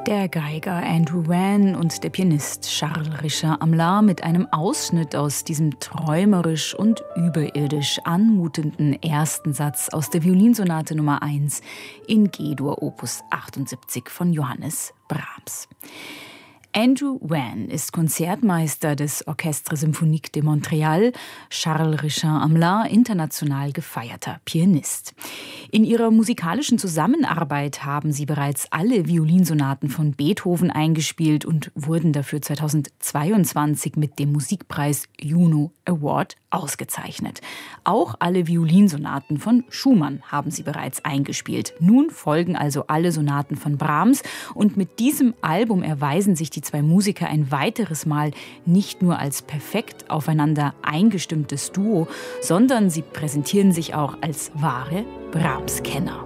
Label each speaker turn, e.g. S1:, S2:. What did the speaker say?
S1: Der Geiger Andrew Wann und der Pianist Charles Richard Hamelin mit einem Ausschnitt aus diesem träumerisch und überirdisch anmutenden ersten Satz aus der Violinsonate Nummer 1 in G-Dur Opus 78 von Johannes Brahms. Andrew Wann ist Konzertmeister des Orchestre Symphonique de Montréal, Charles Richard Hamelin international gefeierter Pianist. In ihrer musikalischen Zusammenarbeit haben sie bereits alle Violinsonaten von Beethoven eingespielt und wurden dafür 2022 mit dem Musikpreis Juno Award ausgezeichnet. Auch alle Violinsonaten von Schumann haben sie bereits eingespielt. Nun folgen also alle Sonaten von Brahms und mit diesem Album erweisen sich die zwei Musiker ein weiteres Mal nicht nur als perfekt aufeinander eingestimmtes Duo, sondern sie präsentieren sich auch als wahre Brahms-Kenner.